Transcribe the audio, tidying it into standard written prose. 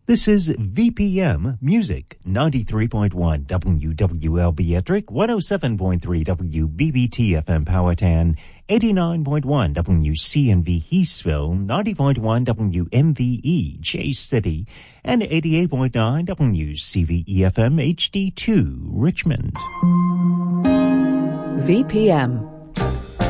This is VPM Music, 93.1 WWLB Ettrick, 107.3 WBBT FM Powhatan, 89.1 WCNV Heathsville, 90.1 WMVE Chase City, and 88.9 WCVE FM HD2 Richmond. VPM